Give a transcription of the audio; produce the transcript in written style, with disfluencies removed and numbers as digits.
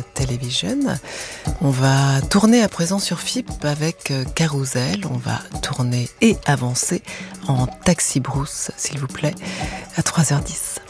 Television. On va tourner à présent sur FIP avec Carousel. On va tourner et avancer en Taxi Brousse, s'il vous plaît, à 3h10.